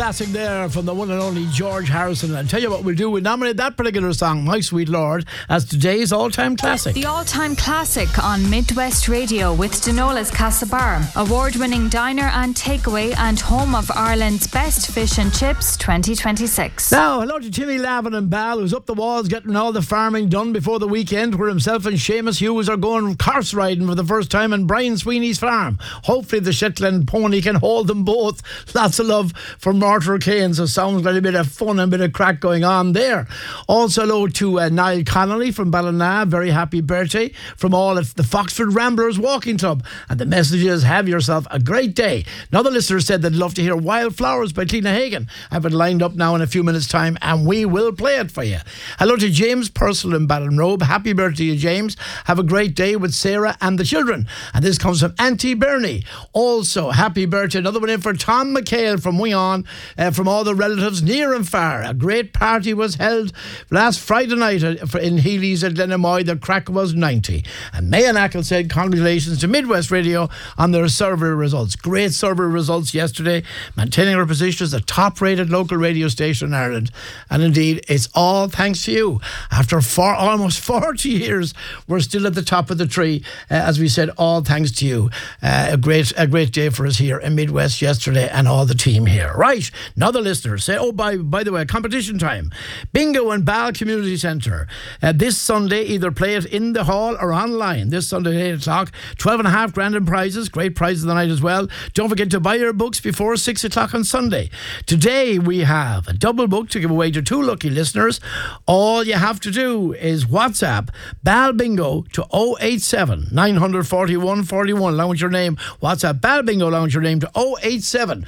Classic there from the one and only George Harrison. And tell you what we'll do, we'll nominate that particular song, My Sweet Lord, as today's all-time classic. The all-time classic on Midwest Radio with Denola's Castlebar, award-winning diner and takeaway and home of Ireland's best fish and chips 2026. Now, hello to Timmy Lavin and Bal, who's up the walls getting all the farming done before the weekend, where himself and Seamus Hughes are going horse riding for the first time on Brian Sweeney's farm. Hopefully the Shetland pony can hold them both. Lots of love from Mortar Kane, so sounds like a bit of fun and a bit of crack going on there. Also hello to Niall Connolly from Ballina, very happy birthday from all of the Foxford Ramblers Walking Club, and the message is, have yourself a great day. Another listener said they'd love to hear Wildflowers by Tina Hagen. I have it lined up now in a few minutes time and we will play it for you. Hello to James Purcell in Ballinrobe, happy birthday to James, have a great day with Sarah and the children. And this comes from Auntie Bernie, also happy birthday. Another one in for Tom McHale from Wion, from all the relatives near and far. A great party was held last Friday night in Healy's at Glenamoy. The crack was 90. And Mayan Ackle said congratulations to Midwest Radio on their survey results. Great survey results yesterday, maintaining our position as the top rated local radio station in Ireland. And indeed, it's all thanks to you. After almost 40 years, we're still at the top of the tree. As we said, all thanks to you. A great day for us here in Midwest yesterday and all the team here. Right, another listener say, by the way, competition time. Bingo and Bal Community Centre. This Sunday, either play it in the hall or online. This Sunday at 8 o'clock. 12.5 grand in prizes. Great prizes of the night as well. Don't forget to buy your books before 6 o'clock on Sunday. Today we have a double book to give away to 2 lucky listeners. All you have to do is WhatsApp Bal Bingo to 087 941 41 along with your name. WhatsApp Bal Bingo along with your name to 087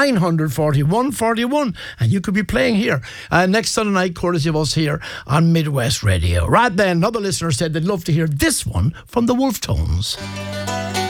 941 41, and you could be playing here next Sunday night, courtesy of us here on Midwest Radio. Right then, another listener said they'd love to hear this one from the Wolf Tones.